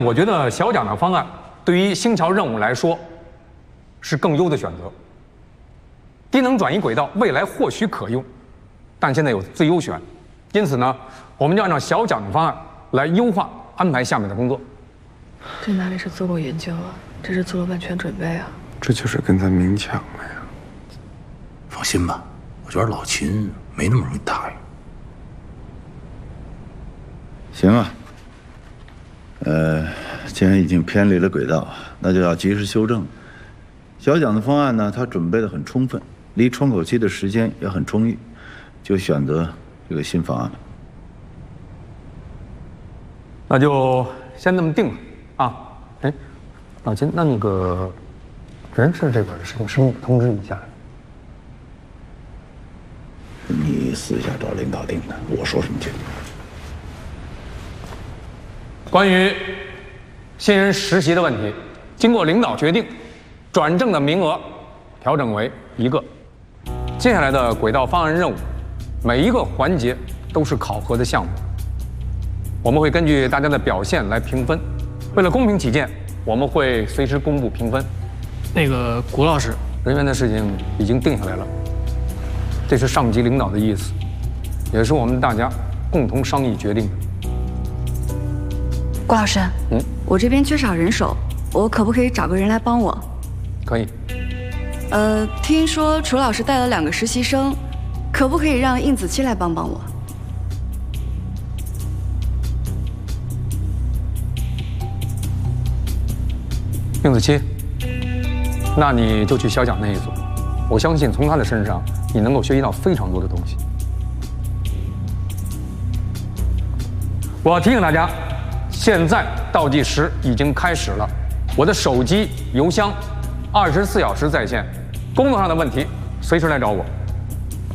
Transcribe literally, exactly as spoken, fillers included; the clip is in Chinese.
我觉得小蒋的方案对于星桥任务来说是更优的选择。低能转移轨道未来或许可用，但现在有最优选，因此呢，我们就按照小蒋的方案来优化安排下面的工作。 这哪里是做过研究啊，这是做了万全准备啊！ 这就是跟咱明抢了呀。 放心吧，我觉得老秦没那么容易答应。 行啊。呃，既然已经偏离了轨道，那就要及时修正。小蒋的方案呢，他准备的很充分，离窗口期的时间也很充裕，就选择这个新方案了。 那就先这么定了啊！哎，老秦，那那个人事这边的事情是不是通知一下？ 你私下找领导定的，我说什么去？ 关于新人实习的问题，经过领导决定，转正的名额调整为一个。接下来的轨道方案任务，每一个环节都是考核的项目，我们会根据大家的表现来评分。为了公平起见，我们会随时公布评分。 那个谷老师， 人员的事情已经定下来了，这是上级领导的意思，也是我们大家共同商议决定的。 郭老师， 嗯， 我这边缺少人手，我可不可以找个人来帮我？ 可以。 呃，听说楚老师带了两个实习生，可不可以让应子期来帮帮我？ 应子期，那你就去小蒋那一组，我相信从他的身上你能够学习到非常多的东西。我提醒大家。现在倒计时已经开始了，我的手机、邮箱，二十四小时在线，工作上的问题随时来找我。